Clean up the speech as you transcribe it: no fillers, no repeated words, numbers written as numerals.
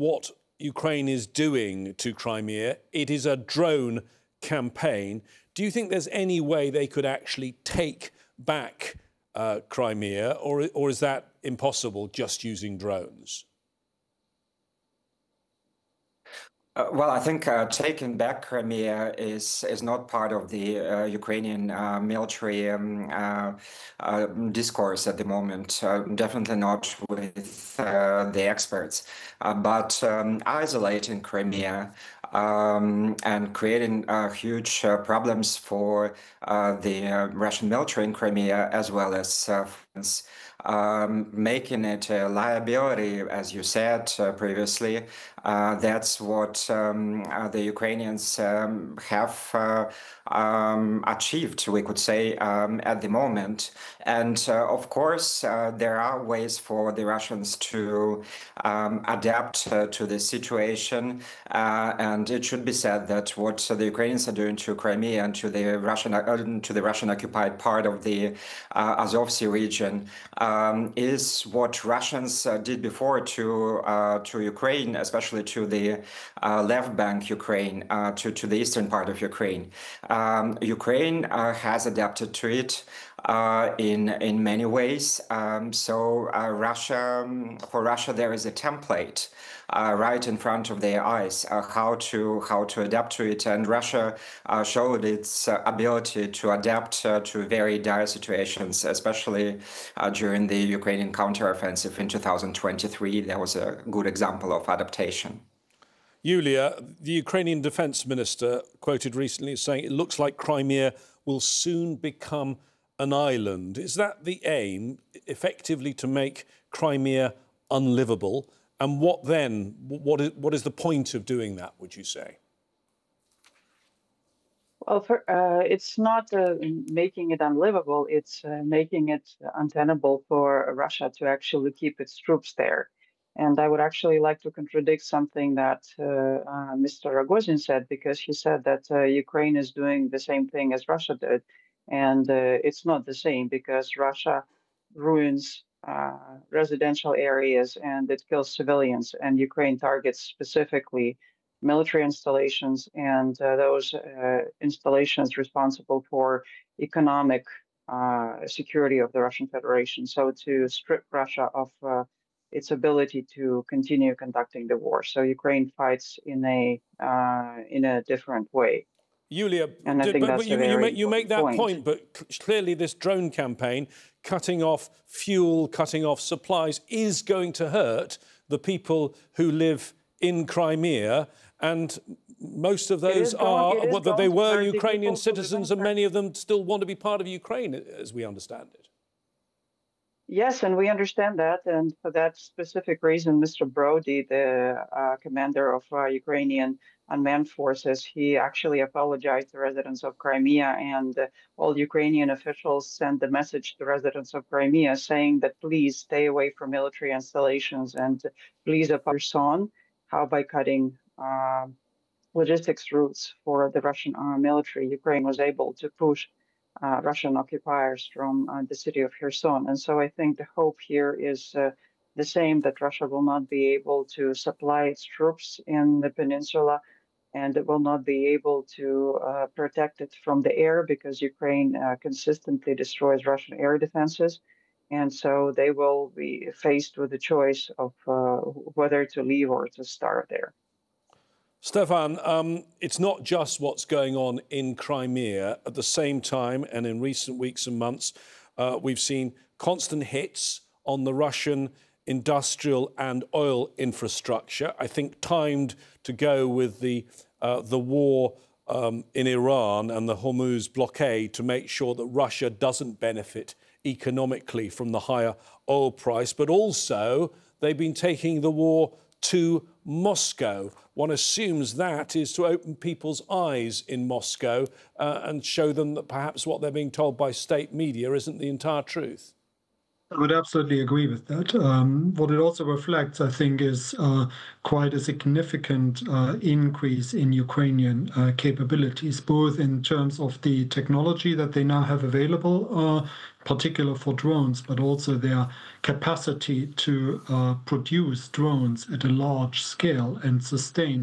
what Ukraine is doing to Crimea. It is a drone campaign. Do you think there's any way they could actually take back Crimea, or is that impossible just using drones? Well, I think taking back Crimea is not part of the Ukrainian military discourse at the moment. Definitely not with the experts. But isolating Crimea and creating huge problems for the Russian military in Crimea, as well as France, making it a liability, as you said previously. That's what the Ukrainians have achieved, we could say, at the moment. And of course, there are ways for the Russians to adapt to the situation. And it should be said that what the Ukrainians are doing to Crimea and to the Russian occupied part of the Azov Sea region is what Russians did before to Ukraine, especially to the left bank Ukraine, to the eastern part of Ukraine. Ukraine has adapted to it in many ways. For Russia, there is a template right in front of their eyes how to adapt to it, and Russia showed its ability to adapt to very dire situations, especially during the Ukrainian counteroffensive in 2023. That was a good example of adaptation. Yulia, the Ukrainian defence minister quoted recently saying it looks like Crimea will soon become an island. Is that the aim, effectively to make Crimea unlivable? And what then? What is the point of doing that, would you say? Well, it's not making it unlivable, it's making it untenable for Russia to actually keep its troops there. And I would actually like to contradict something that Mr. Rogozin said, because he said that Ukraine is doing the same thing as Russia did. And it's not the same, because Russia ruins residential areas and it kills civilians, and Ukraine targets specifically military installations and those installations responsible for economic security of the Russian Federation. So to strip Russia of its ability to continue conducting the war. So Ukraine fights in a different way. Yulia, and I think that's you make that point, but clearly this drone campaign, cutting off fuel, cutting off supplies, is going to hurt the people who live in Crimea, and most of those they were Ukrainian citizens, and many of them still want to be part of Ukraine, as we understand it. Yes, and we understand that, and for that specific reason, Mr. Brody, the commander of Ukrainian unmanned forces, he actually apologized to residents of Crimea, and all Ukrainian officials sent the message to residents of Crimea saying that please stay away from military installations and please oppose Kherson. How? By cutting logistics routes for the Russian military, Ukraine was able to push Russian occupiers from the city of Kherson. And so I think the hope here is the same, that Russia will not be able to supply its troops in the peninsula, and it will not be able to protect it from the air, because Ukraine consistently destroys Russian air defenses. And so they will be faced with the choice of whether to leave or to start there. Stefan, it's not just what's going on in Crimea. At the same time, and in recent weeks and months, we've seen constant hits on the Russian industrial and oil infrastructure, I think timed to go with the war in Iran and the Hormuz blockade, to make sure that Russia doesn't benefit economically from the higher oil price. But also, they've been taking the war to Moscow. One assumes that is to open people's eyes in Moscow and show them that perhaps what they're being told by state media isn't the entire truth. I would absolutely agree with that. What it also reflects, I think, is quite a significant increase in Ukrainian capabilities, both in terms of the technology that they now have available, particular for drones, but also their capacity to produce drones at a large scale and sustain